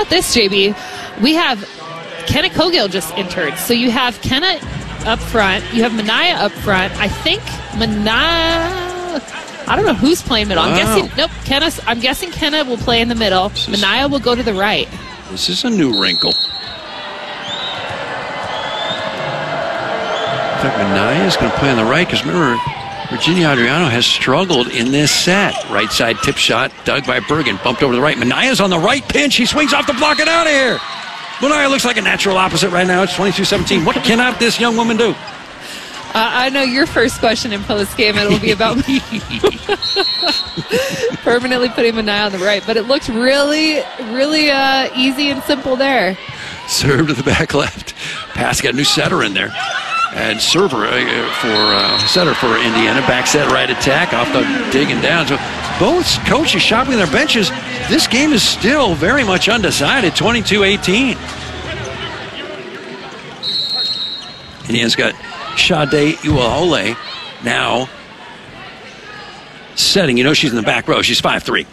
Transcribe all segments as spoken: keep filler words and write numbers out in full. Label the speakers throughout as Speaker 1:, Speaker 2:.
Speaker 1: about this, J B? We have Kenna Cogill just entered. So you have Kenna up front. You have Mania up front. I think Mania... I don't know who's playing middle. Wow. I'm guessing... Nope. Kenna, I'm guessing Kenna will play in the middle. Is, Mania will go to the right.
Speaker 2: This is a new wrinkle. In fact, Mania is going to play on the right because remember... Virginia Adriano has struggled in this set. Right side tip shot, dug by Bergen, bumped over to the right. Mania's on the right pinch. He swings off the block and out of here. Mania looks like a natural opposite right now. It's twenty-two seventeen. What cannot this young woman do?
Speaker 1: Uh, I know your first question in post-game. It'll be about me permanently putting Mania on the right. But it looked really, really uh, easy and simple there.
Speaker 2: Serve to the back left. Pass, got a new setter in there. And server uh, for uh, setter for Indiana. Back set, right attack, off the digging down. So both coaches shopping their benches. This game is still very much undecided, twenty-two eighteen. Indiana's got Sade Uwahole now setting. You know she's in the back row. She's five three.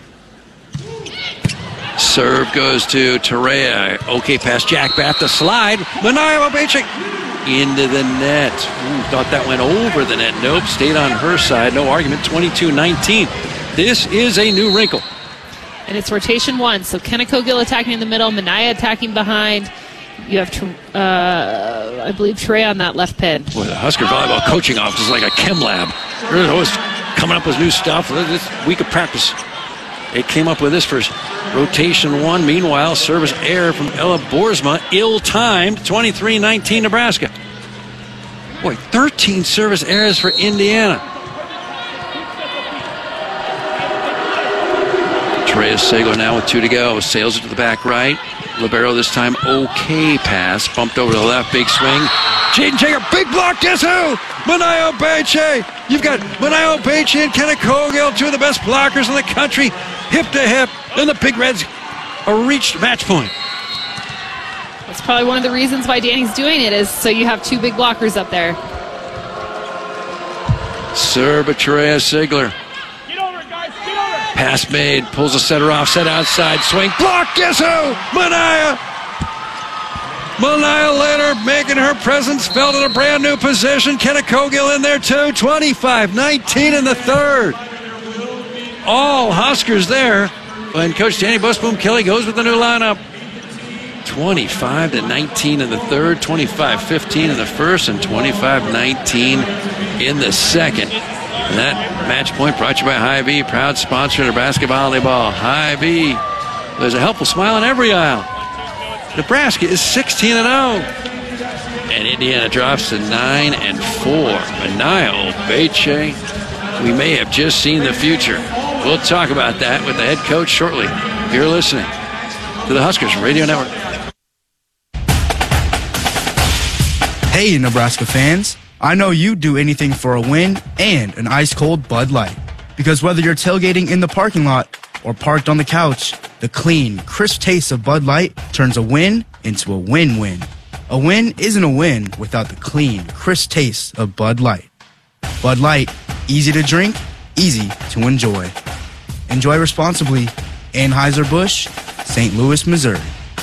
Speaker 2: Serve goes to Terea. Okay, pass Jack Bath to slide. Mania Obeche into the net. Ooh, thought that went over the net. Nope, stayed on her side. No argument. twenty-two nineteen. This is a new wrinkle.
Speaker 1: And it's rotation one. So Kenna Cogill attacking in the middle, Mania attacking behind. You have, uh, I believe, Trey on that left pin.
Speaker 2: Boy, the Husker volleyball coaching office is like a chem lab. They're always coming up with new stuff. This week of practice, they came up with this for rotation one. Meanwhile, service error from Ella Boersma, ill-timed, twenty-three nineteen Nebraska. Boy, thirteen service errors for Indiana. Terea Segler now with two to go. Sails it to the back right. Libero this time, okay pass. Bumped over to the left, big swing. Jaden Jager, big block, guess who? Mania Obeche. You've got Mania Obeche and Kenna Cogill, two of the best blockers in the country, hip to hip, and the Big Reds are reached match point.
Speaker 1: That's probably one of the reasons why Danny's doing it, is so you have two big blockers up there.
Speaker 2: Serve by Terea Segler. Pass made, pulls the setter off, set outside, swing, block, guess who? Mania! Mania later making her presence felt in a brand new position. Kenna Cogill in there too, twenty-five nineteen in the third. All Huskers there. And Coach Danny Busboom Kelly goes with the new lineup. twenty-five to nineteen in the third, twenty-five fifteen in the first, and twenty-five nineteen in the second. And that match point brought to you by Hy-Vee, proud sponsor of Nebraska volleyball. Hy-Vee, there's a helpful smile in every aisle. Nebraska is sixteen and oh. And Indiana drops to nine and four. Mania Obeche, we may have just seen the future. We'll talk about that with the head coach shortly. You're listening to the Huskers Radio Network.
Speaker 3: Hey, Nebraska fans. I know you'd do anything for a win and an ice-cold Bud Light. Because whether you're tailgating in the parking lot or parked on the couch, the clean, crisp taste of Bud Light turns a win into a win-win. A win isn't a win without the clean, crisp taste of Bud Light. Bud Light, easy to drink, easy to enjoy. Enjoy responsibly. Anheuser-Busch, Saint Louis, Missouri.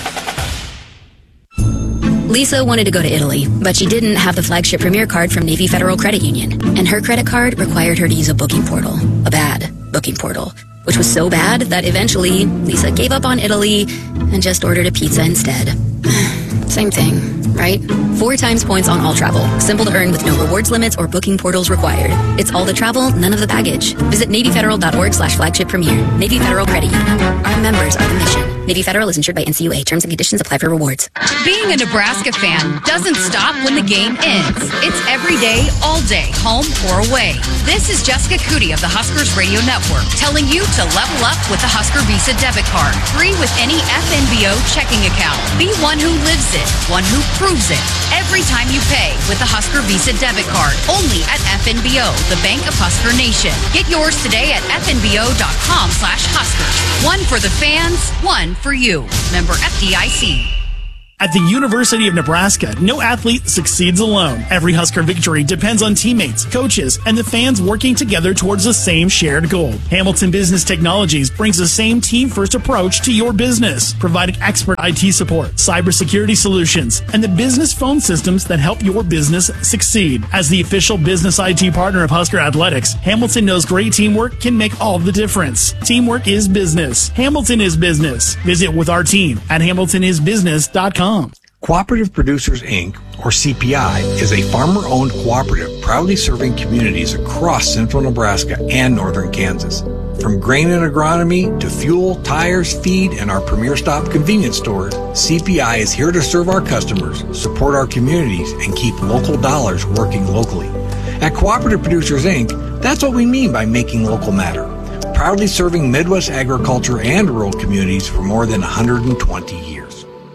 Speaker 4: Lisa wanted to go to Italy, but she didn't have the flagship Premier card from Navy Federal Credit Union. And her credit card required her to use a booking portal. A bad booking portal. Which was so bad that eventually Lisa gave up on Italy and just ordered a pizza instead. Same thing, right? Four times points on all travel. Simple to earn with no rewards limits or booking portals required. It's all the travel, none of the baggage. Visit NavyFederal.org slash flagship premier. Navy Federal Credit Union. Our members are the mission. Navy Federal is insured by N C U A. Terms and conditions apply for rewards.
Speaker 5: Being a Nebraska fan doesn't stop when the game ends. It's every day, all day, home or away. This is Jessica Cootie of the Huskers Radio Network telling you to level up with the Husker Visa debit card. Free with any F N B O checking account. Be one who lives it, one who proves it. Every time you pay with the Husker Visa debit card. Only at F N B O, the Bank of Husker Nation. Get yours today at fnbo.com slash Huskers. One for the fans, one for you. Member F D I C.
Speaker 6: At the University of Nebraska, no athlete succeeds alone. Every Husker victory depends on teammates, coaches, and the fans working together towards the same shared goal. Hamilton Business Technologies brings the same team-first approach to your business, providing expert I T support, cybersecurity solutions, and the business phone systems that help your business succeed. As the official business I T partner of Husker Athletics, Hamilton knows great teamwork can make all the difference. Teamwork is business. Hamilton is business. Visit with our team at hamilton is business dot com.
Speaker 7: Cooperative Producers, Incorporated, or C P I, is a farmer-owned cooperative proudly serving communities across central Nebraska and northern Kansas. From grain and agronomy to fuel, tires, feed, and our Premier Stop convenience store, C P I is here to serve our customers, support our communities, and keep local dollars working locally. At Cooperative Producers, Incorporated, that's what we mean by making local matter. Proudly serving Midwest agriculture and rural communities for more than one hundred twenty years.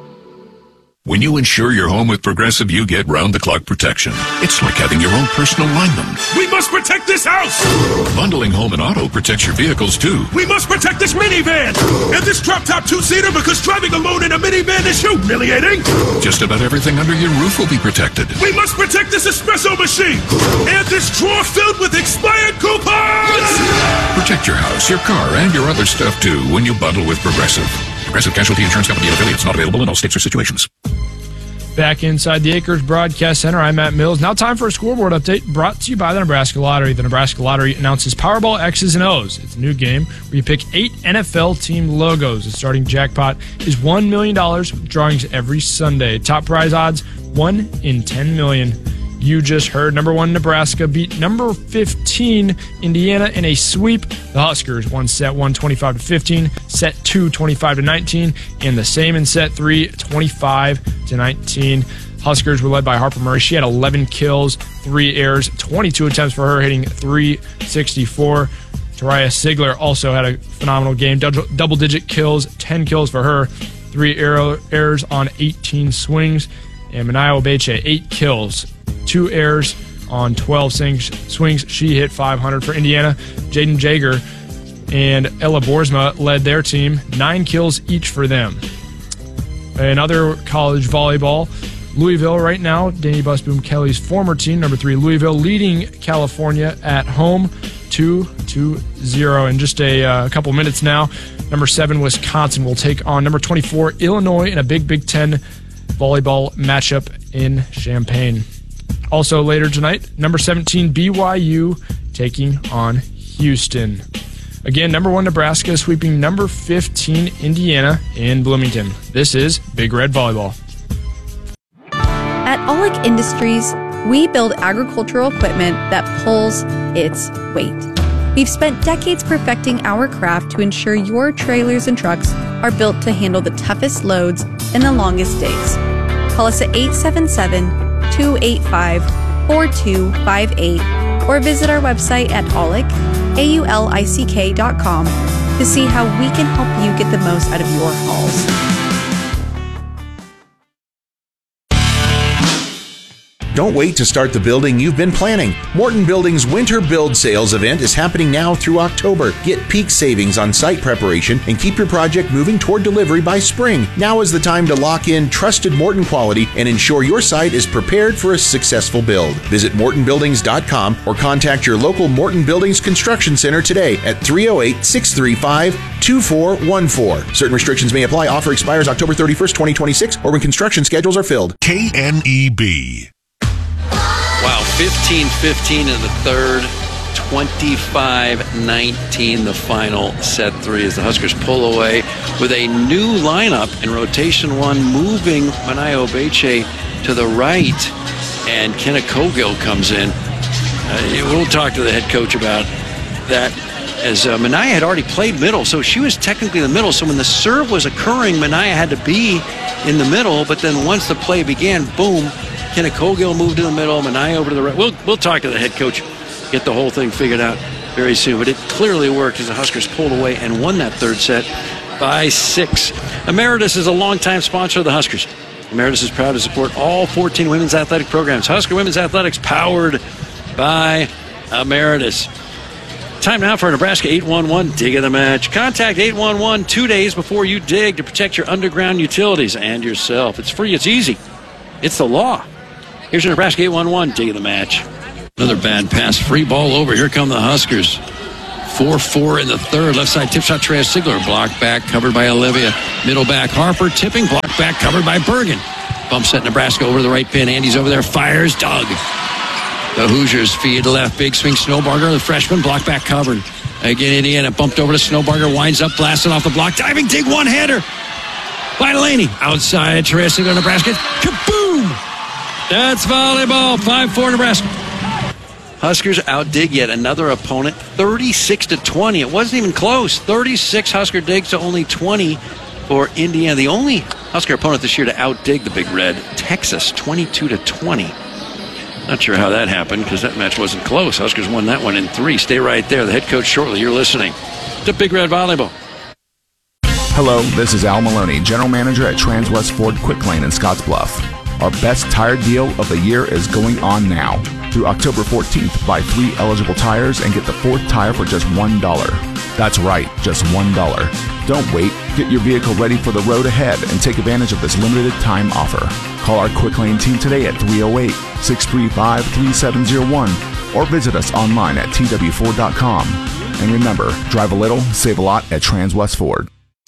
Speaker 8: When you insure your home with Progressive, you get round-the-clock protection. It's like having your own personal lineman.
Speaker 9: We must protect this house!
Speaker 8: Bundling home and auto protects your vehicles, too.
Speaker 9: We must protect this minivan! And this drop-top two-seater, because driving alone in a minivan is humiliating!
Speaker 8: Just about everything under your roof will be protected.
Speaker 9: We must protect this espresso machine! And this drawer filled with expired coupons!
Speaker 8: Protect your house, your car, and your other stuff, too, when you bundle with Progressive. Progressive Casualty Insurance Company and affiliates, not available in all states or situations.
Speaker 10: Back inside the Acres Broadcast Center, I'm Matt Mills. Now time for a scoreboard update brought to you by the Nebraska Lottery. The Nebraska Lottery announces Powerball X's and O's. It's a new game where you pick eight N F L team logos. The starting jackpot is one million dollars, with drawings every Sunday. Top prize odds, one in ten million. You just heard number one Nebraska beat number fifteen Indiana in a sweep. The Huskers won set one twenty-five to fifteen, set two twenty-five to nineteen, and the same in set three twenty-five to nineteen. Huskers were led by Harper Murray. She had eleven kills, three errors, twenty-two attempts for her, hitting three sixty-four. Tariah Sigler also had a phenomenal game. Double-digit kills, ten kills for her, three error, errors on eighteen swings. And Manaya Obeche, eight kills, two errors on twelve swings. She hit five hundred for Indiana. Jaden Jager and Ella Boersma led their team, nine kills each for them. Another college volleyball, Louisville right now, Danny Busboom Kelly's former team, number three Louisville, leading California at home two to zero. In just a uh, couple minutes now, number seven Wisconsin will take on number twenty-four Illinois in a big Big Ten volleyball matchup in Champaign. Also later tonight, number seventeen B Y U taking on Houston. Again, number one Nebraska sweeping number fifteen Indiana in Bloomington. This is Big Red Volleyball.
Speaker 11: At Aulick Industries, we build agricultural equipment that pulls its weight. We've spent decades perfecting our craft to ensure your trailers and trucks are built to handle the toughest loads and the longest days. Call us at eight seven seven, two eight five, four two five eight or visit our website at aulick, A U L I C K dot com to see how we can help you get the most out of your hauls.
Speaker 12: Don't wait to start the building you've been planning. Morton Building's Winter Build Sales event is happening now through October. Get peak savings on site preparation and keep your project moving toward delivery by spring. Now is the time to lock in trusted Morton quality and ensure your site is prepared for a successful build. Visit morton buildings dot com or contact your local Morton Buildings Construction Center today at three oh eight, six three five, two four one four. Certain restrictions may apply. Offer expires October thirty-first, twenty twenty-six or when construction schedules are filled.
Speaker 8: K N E B.
Speaker 2: Wow, fifteen fifteen in the third, twenty-five nineteen the final, set three as the Huskers pull away with a new lineup in rotation one, moving Manaya Obeche to the right, and Kenna Cogill comes in. Uh, we'll talk to the head coach about that, as uh, Manaya had already played middle, so she was technically in the middle, so when the serve was occurring, Manaya had to be in the middle, but then once the play began, boom, Kenna Cogill moved to the middle, Manaya over to the right. We'll, we'll talk to the head coach, get the whole thing figured out very soon. But it clearly worked as the Huskers pulled away and won that third set by six. Emeritus is a longtime sponsor of the Huskers. Emeritus is proud to support all fourteen women's athletic programs. Husker Women's Athletics, powered by Emeritus. Time now for a Nebraska eight one one Dig of the Match. Contact eight one one two days before you dig to protect your underground utilities and yourself. It's free. It's easy. It's the law. Here's your Nebraska eight one one Dig of the Match. Another bad pass. Free ball over. Here come the Huskers. four four in the third. Left side tip shot. Trey Sigler. Blocked back. Covered by Olivia. Middle back. Harper. Tipping. Blocked back. Covered by Bergen. Bump set Nebraska over the right pin. Andy's over there. Fires. Doug. The Hoosiers feed left. Big swing. Snowbarger, the freshman. Block back covered. Again, Indiana bumped over to Snowbarger. Winds up. Blasted off the block. Diving dig one-hander by Delaney. Outside. Teresa to Nebraska. Kaboom! That's volleyball. five four Nebraska. Huskers outdig yet another opponent. thirty-six to twenty. It wasn't even close. thirty-six Husker digs to only twenty for Indiana. The only Husker opponent this year to outdig the Big Red. Texas, twenty-two to twenty. Not sure how that happened because that match wasn't close. Huskers won that one in three. Stay right there. The head coach shortly. You're listening to Big Red Volleyball.
Speaker 13: Hello, this is Al Maloney, General Manager at Transwest Ford Quick Lane in Scottsbluff. Our best tire deal of the year is going on now. Through October fourteenth, buy three eligible tires and get the fourth tire for just one dollar. That's right, just one dollar. Don't wait. Get your vehicle ready for the road ahead and take advantage of this limited time offer. Call our Quick Lane team today at three oh eight, six three five, three seven oh one or visit us online at T W Ford dot com. And remember, drive a little, save a lot at Transwest Ford.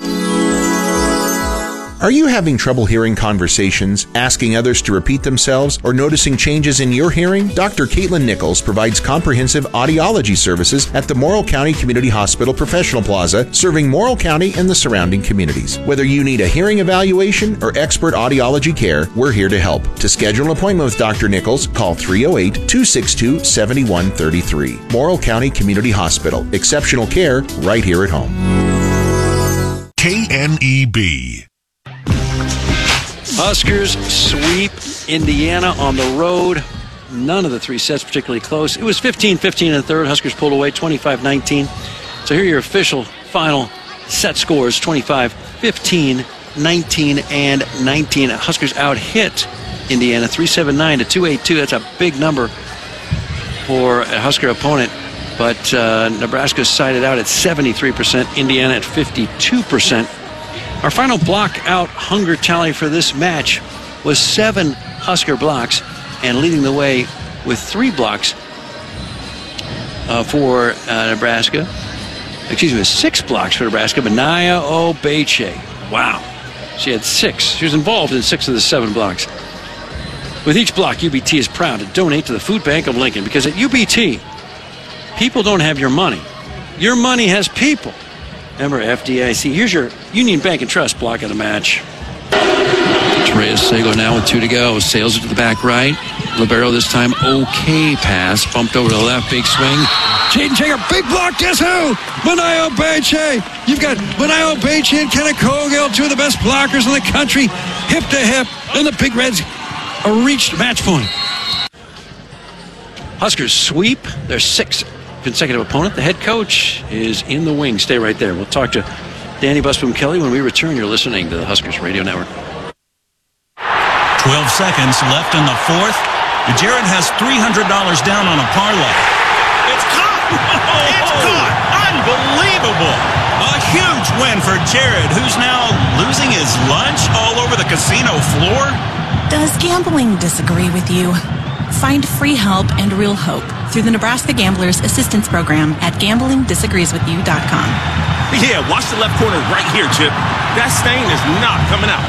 Speaker 12: Are you having trouble hearing conversations, asking others to repeat themselves, or noticing changes in your hearing? Doctor Caitlin Nichols provides comprehensive audiology services at the Morrill County Community Hospital Professional Plaza, serving Morrill County and the surrounding communities. Whether you need a hearing evaluation or expert audiology care, we're here to help. To schedule an appointment with Doctor Nichols, call three oh eight, two six two, seven one three three. Morrill County Community Hospital. Exceptional care right here at home.
Speaker 9: K N E B.
Speaker 2: Huskers sweep Indiana on the road. None of the three sets particularly close. It was fifteen fifteen in the third. Huskers pulled away twenty-five nineteen. So here are your official final set scores, twenty-five fifteen, nineteen, and nineteen. Huskers out-hit Indiana three seventy-nine to two eighty-two. That's a big number for a Husker opponent. But uh, Nebraska sided out at seventy-three percent, Indiana at fifty-two percent. Our final block out hunger tally for this match was seven Husker blocks, and leading the way with three blocks uh, for uh, Nebraska. Excuse me, six blocks for Nebraska. Benaya Obeche. Wow. She had six. She was involved in six of the seven blocks. With each block, U B T is proud to donate to the Food Bank of Lincoln, because at U B T, people don't have your money. Your money has people. Remember, F D I C. Here's your Union Bank and Trust block of the match. Trey Sago now with two to go. Sails it to the back right. Libero this time. Okay pass. Bumped over to the left. Big swing. Jaden Jager. Big block. Guess who? Benaya Obeche. You've got Benaya Obeche and Kenna Cogill, two of the best blockers in the country. Hip to hip. And the Big Reds reached match point. Huskers sweep their sixth consecutive opponent. The head coach is in the wing. Stay right there. We'll talk to Danny Busboom Kelly when we return. You're listening to the Huskers Radio Network.
Speaker 14: twelve seconds left in the fourth. Jared has three hundred dollars down on a parlay. It's caught! It's caught! Unbelievable! A huge win for Jared, who's now losing his lunch all over the casino floor.
Speaker 15: Does gambling disagree with you? Find free help and real hope through the Nebraska Gamblers Assistance Program at gambling disagrees with you dot com.
Speaker 9: Yeah, watch the left corner right here, Chip. That stain is not coming out.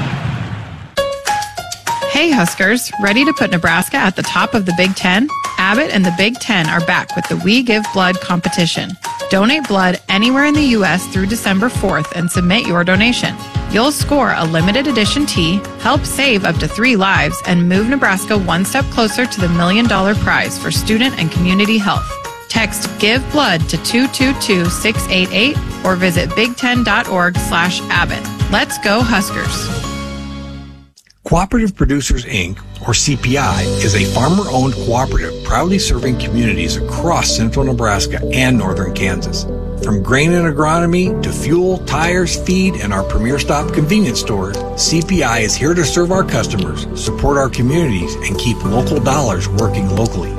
Speaker 16: Hey, Huskers, ready to put Nebraska at the top of the Big Ten? Abbott and the Big Ten are back with the We Give Blood competition. Donate blood anywhere in the U S through December fourth and submit your donation. You'll score a limited edition tee, help save up to three lives, and move Nebraska one step closer to the million dollar prize for student and community health. Text Give Blood to two two two, six eight eight or visit big ten dot org slash Abbott. Let's go Huskers.
Speaker 7: Cooperative Producers, Incorporated, or C P I, is a farmer-owned cooperative proudly serving communities across central Nebraska and northern Kansas. From grain and agronomy to fuel, tires, feed, and our premier stop convenience stores, C P I is here to serve our customers, support our communities, and keep local dollars working locally.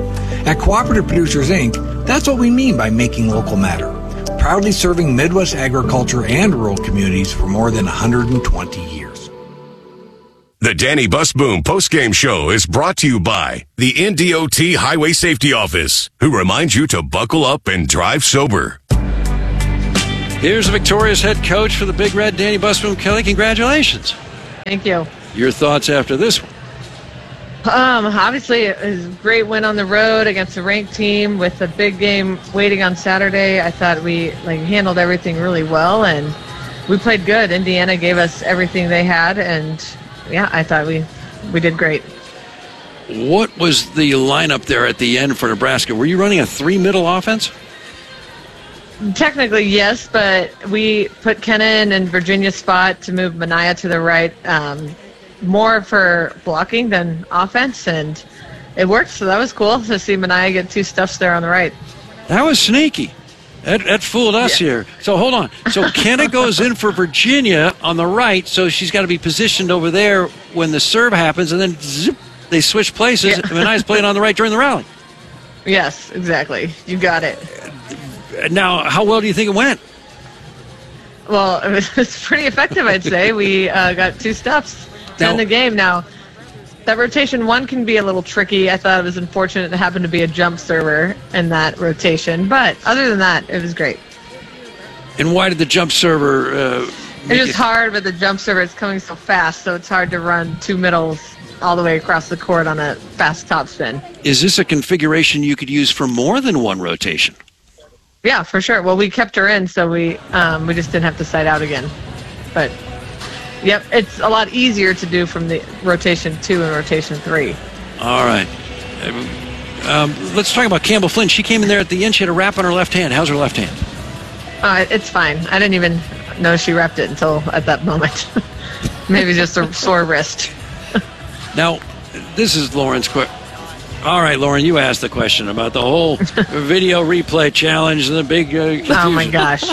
Speaker 7: At Cooperative Producers, Incorporated, that's what we mean by making local matter. Proudly serving Midwest agriculture and rural communities for more than one hundred twenty years.
Speaker 17: The Danny Busboom postgame show is brought to you by the N D O T Highway Safety Office, who reminds you to buckle up and drive sober.
Speaker 2: Here's the victorious head coach for the Big Red, Danny Busboom. Kelly, congratulations.
Speaker 18: Thank you.
Speaker 2: Your thoughts after this one?
Speaker 18: Um, obviously, it was a great win on the road against a ranked team with a big game waiting on Saturday. I thought we like handled everything really well, and we played good. Indiana gave us everything they had, and yeah, I thought we we did great.
Speaker 2: What was the lineup there at the end for Nebraska? Were you running a three-middle offense?
Speaker 18: Technically, yes, but we put Kenna in Virginia's spot to move Mania to the right. Um, more for blocking than offense, and it worked, so that was cool to see Mania get two stuffs there on the right.
Speaker 2: That was sneaky. That, that fooled us yeah. here. So hold on. So Kenna goes in for Virginia on the right, so she's got to be positioned over there when the serve happens, and then zip, they switch places, yeah. and Mania's playing on the right during the rally.
Speaker 18: Yes, exactly. You got it.
Speaker 2: Now, how well do you think it went?
Speaker 18: Well, it was pretty effective, I'd say. We uh, got two stuffs. To end the game. Now, that rotation one can be a little tricky. I thought it was unfortunate it happened to be a jump server in that rotation. But other than that, it was great.
Speaker 2: And why did the jump server... Uh,
Speaker 18: it was it... hard, but the jump server is coming so fast, so it's hard to run two middles all the way across the court on a fast topspin.
Speaker 2: Is this a configuration you could use for more than one rotation?
Speaker 18: Yeah, for sure. Well, we kept her in, so we um, we just didn't have to side out again. But... Yep, it's a lot easier to do from the rotation two and rotation three.
Speaker 2: All right. Um, let's talk about Campbell Flynn. She came in there at the end. She had a wrap on her left hand. How's her left hand?
Speaker 18: Uh, it's fine. I didn't even know she wrapped it until at that moment. Maybe just a sore wrist.
Speaker 2: Now, this is Lauren's quick. All right, Lauren, you asked the question about the whole video replay challenge and the big... Uh,
Speaker 18: oh, my gosh.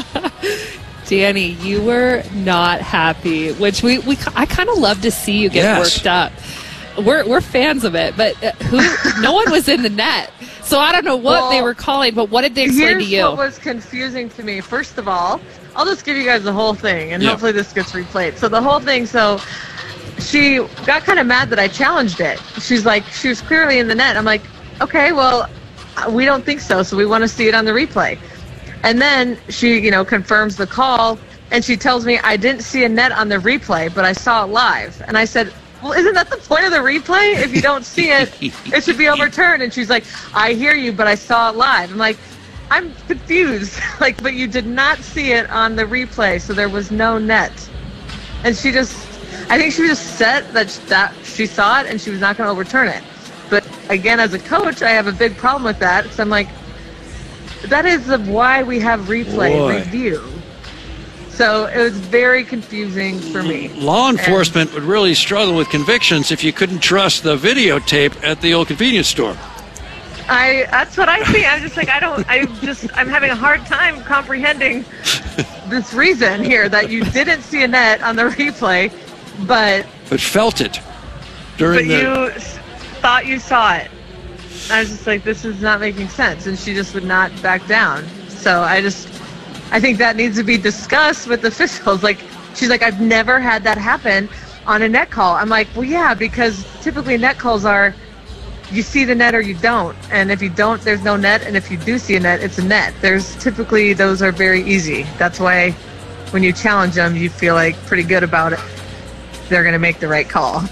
Speaker 1: Danny, you were not happy, which we, we I kind of love to see you get yes. worked up. We're we're fans of it, but who? No one was in the net, so I don't know what well, they were calling. But what did they explain to you?
Speaker 18: Here's what was confusing to me. First of all, I'll just give you guys the whole thing, and yep. hopefully this gets replayed. So the whole thing. So she got kind of mad that I challenged it. She's like, she was clearly in the net. I'm like, okay, well, we don't think so. So we want to see it on the replay. And then she, you know, confirms the call, and she tells me, I didn't see a net on the replay, but I saw it live. And I said, well, isn't that the point of the replay? If you don't see it, it should be overturned. And she's like, I hear you, but I saw it live. I'm like, I'm confused. like, but you did not see it on the replay, so there was no net. And she just, I think she was just set that, that she saw it, and she was not going to overturn it. But again, as a coach, I have a big problem with that, because I'm like, that is the, why we have replay
Speaker 2: Boy.
Speaker 18: review. So it was very confusing for me.
Speaker 2: Law enforcement and would really struggle with convictions if you couldn't trust the videotape at the old convenience store.
Speaker 18: I that's what I think. I'm just like I don't. I just I'm having a hard time comprehending this reason here that you didn't see a net on the replay, but
Speaker 2: but felt it during
Speaker 18: but
Speaker 2: the.
Speaker 18: you thought you saw it. I was just like, this is not making sense, and she just would not back down. So I just, I think that needs to be discussed with officials. Like, she's like, I've never had that happen on a net call. I'm like, well, yeah, because typically net calls are, you see the net or you don't, and if you don't, there's no net, and if you do see a net, it's a net. There's typically, those are very easy. That's why when you challenge them, you feel like pretty good about it. They're going to make the right call.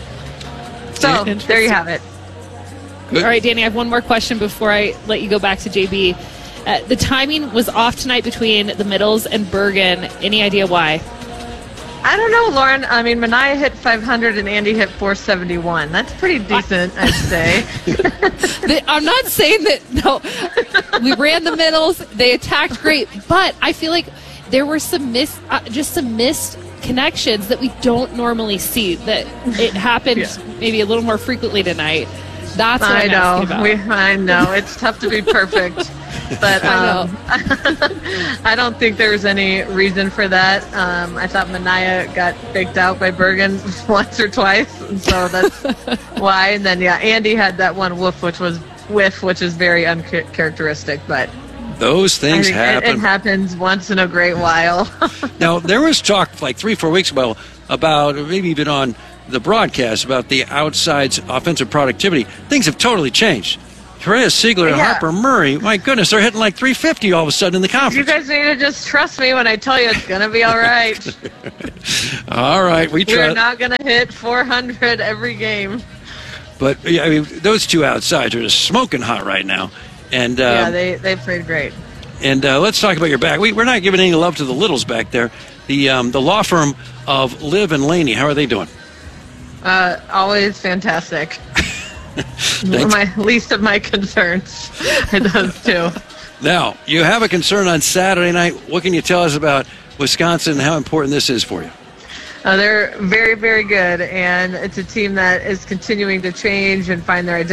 Speaker 18: So there you have it.
Speaker 1: Good. All right, Danny, I have one more question before I let you go back to J B. Uh, the timing was off tonight between the Middles and Bergen. Any idea why?
Speaker 18: I don't know, Lauren. I mean, Mania hit five hundred and Andy hit four seventy-one. That's pretty decent, I'd say.
Speaker 1: I'm not saying that, no. We ran the Middles. They attacked great. But I feel like there were some miss, uh, just some missed connections that we don't normally see. That it happened yeah. maybe a little more frequently tonight. That's what
Speaker 18: I
Speaker 1: I'm
Speaker 18: know.
Speaker 1: asking about.
Speaker 18: We, I know. It's tough to be perfect. But um, I, I don't think there was any reason for that. Um, I thought Mania got faked out by Bergen once or twice, and so that's why. And then, yeah, Andy had that one woof, which was whiff, which is very uncharacteristic, but
Speaker 2: those things
Speaker 18: I think
Speaker 2: happen.
Speaker 18: It, it happens once in a great while.
Speaker 2: Now, there was talk like three, four weeks ago about, maybe even on the broadcast, about the outside's offensive productivity. Things have totally changed. Therese Siegler and
Speaker 18: Yeah.
Speaker 2: Harper Murray, my goodness, they're hitting like three fifty all of a sudden in the
Speaker 18: You
Speaker 2: conference.
Speaker 18: guys need to just trust me when I tell you it's going to be all right.
Speaker 2: All right, we
Speaker 18: We're
Speaker 2: try.
Speaker 18: not going to hit four hundred every game.
Speaker 2: But yeah, I mean, those two outsides are just smoking hot right now. And um,
Speaker 18: yeah, they, they played great.
Speaker 2: And uh, let's talk about your back. We, we're not giving any love to the littles back there. The um, the law firm of Liv and Laney, how are they doing?
Speaker 18: Uh, always fantastic. My least of my concerns are those two.
Speaker 2: Now, you have a concern on Saturday night. What can you tell us about Wisconsin and how important this is for you?
Speaker 18: Uh, they're very, very good, and it's a team that is continuing to change and find their identity.